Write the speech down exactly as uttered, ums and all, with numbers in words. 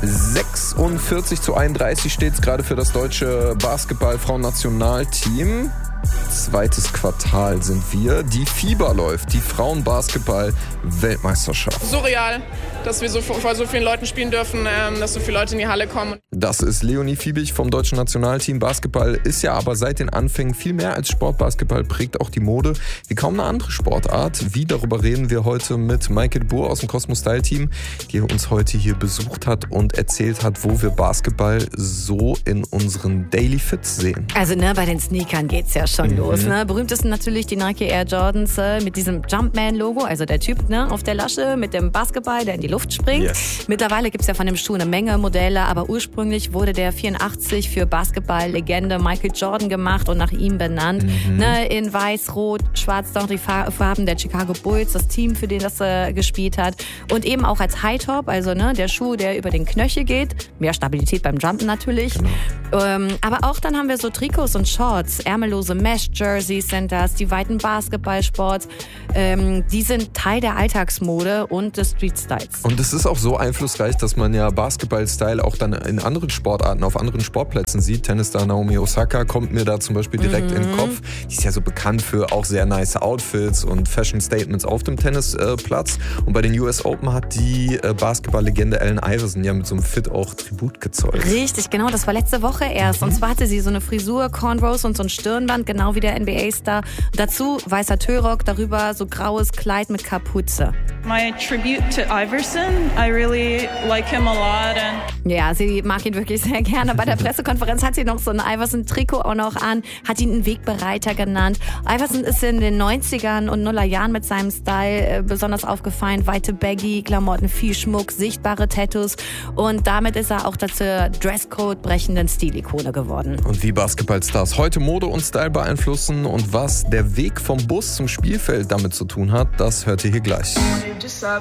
sechsundvierzig zu einunddreißig steht es gerade für das deutsche Basketball-Frauennationalteam. Zweites Quartal sind wir. Die FIBA läuft, die Frauenbasketball-Weltmeisterschaft. Surreal, dass wir so vor so vielen Leuten spielen dürfen, dass so viele Leute in die Halle kommen. Das ist Leonie Fiebig vom deutschen Nationalteam. Basketball ist ja aber seit den Anfängen viel mehr als Sportbasketball, prägt auch die Mode wie kaum eine andere Sportart. Wie, darüber reden wir heute mit Maike de Boer aus dem Cosmo Style Team, die uns heute hier besucht hat und erzählt hat, wo wir Basketball so in unseren Daily Fits sehen. Also ne, bei den Sneakern geht's ja schon mhm. los. Ne? Berühmtesten natürlich die Nike Air Jordans äh, mit diesem Jumpman-Logo, also der Typ ne, auf der Lasche mit dem Basketball, der in die Luft springt. Yes. Mittlerweile gibt's ja von dem Schuh eine Menge Modelle, aber ursprünglich wurde der vierundachtzig für Basketball-Legende Michael Jordan gemacht und nach ihm benannt. Mhm. Ne, in weiß, rot, schwarz noch die Farben der Chicago Bulls, das Team, für den das äh, gespielt hat. Und eben auch als High-Top, also ne, der Schuh, der über den Knöchel geht. Mehr Stabilität beim Jumpen natürlich. Genau. Ähm, aber auch dann haben wir so Trikots und Shorts, ärmellose Mesh-Jerseys sind das, die weiten Basketballsports. Ähm, die sind Teil der Alltagsmode und des Street-Styles. Und es ist auch so einflussreich, dass man ja Basketball-Style auch dann in anderen Sportarten, auf anderen Sportplätzen sieht. Tennisstar Naomi Osaka kommt mir da zum Beispiel direkt mhm. in den Kopf. Die ist ja so bekannt für auch sehr nice Outfits und Fashion-Statements auf dem Tennisplatz. Und bei den U S Open hat die Basketball-Legende Allen Iverson ja mit so einem Fit auch Tribut gezollt. Richtig, genau. Das war letzte Woche erst. Mhm. Und zwar hatte sie so eine Frisur, Cornrows und so ein Stirnband, genau wie der N B A-Star. Dazu weißer Tüllrock, darüber so graues Kleid mit Kapuze. My tribute to Iverson. I really like him a lot. And ja, sie mag ihn wirklich sehr gerne. Bei der Pressekonferenz hat sie noch so ein Iverson-Trikot auch noch an, hat ihn einen Wegbereiter genannt. Iverson ist in den neunzigern und Nullerjahren mit seinem Style äh, besonders aufgefallen. Weite Baggy-Klamotten, viel Schmuck, sichtbare Tattoos. Und damit ist er auch dazu Dresscode-brechenden Stilikone geworden. Und wie Basketballstars heute Mode und Style beeinflussen und was der Weg vom Bus zum Spielfeld damit zu tun hat, das hört ihr hier gleich.